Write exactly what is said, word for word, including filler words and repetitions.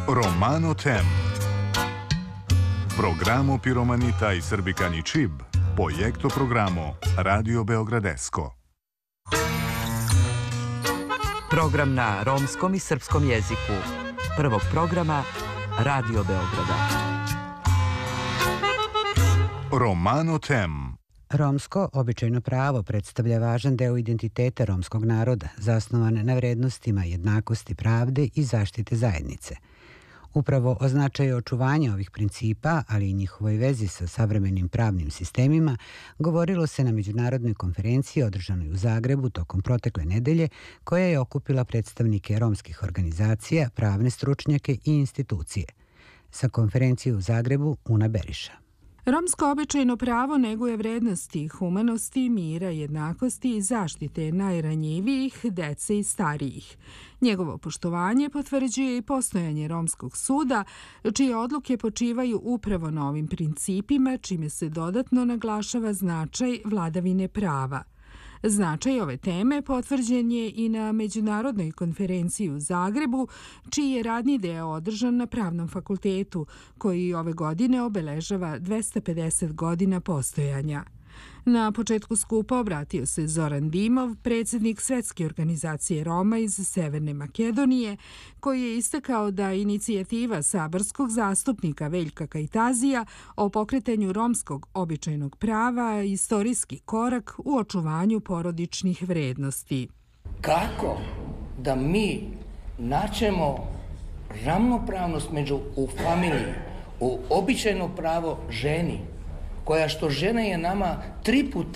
Romano Tem. Programo Piromanita i Srbikani Čib, Projekto programo Radio Beogradesko. Program na romskom i srpskom jeziku. Prvog programa Radio Beograda. Romano Tem. Romsko običajno pravo predstavlja važan deo identiteta romskog naroda, zasnovan na vrednostima jednakosti, pravde i zaštite zajednice. Upravo o značaju očuvanja ovih principa, ali i njihovoj vezi sa savremenim pravnim sistemima, govorilo se na međunarodnoj konferenciji održanoj u Zagrebu tokom protekle nedelje, koja je okupila predstavnike romskih organizacija, pravne stručnjake i institucije. Sa konferencije u Zagrebu Una Beriša. Romsko običajno pravo neguje vrednosti humanosti, mira, jednakosti i zaštite najranjivijih, dece i starijih. Njegovo poštovanje potvrđuje i postojanje Romskog suda, čije odluke počivaju upravo na ovim principima, čime se dodatno naglašava značaj vladavine prava. Značaj ove teme potvrđen je i na Međunarodnoj konferenciji u Zagrebu, čiji je radni deo održan na Pravnom fakultetu, koji ove godine obeležava dvesta pedeset godina postojanja. Na početku skupa obratio se Zoran Dimov, predsjednik Svetske organizacije Roma iz Severne Makedonije, koji je istakao da inicijativa saborskog zastupnika Veljka Kajtazija o pokretanju romskog običajnog prava istorijski korak u očuvanju porodičnih vrednosti. Kako da mi naćemo ravnopravnost među u familiji, u običajno pravo ženi, koja što žena je nama tri puta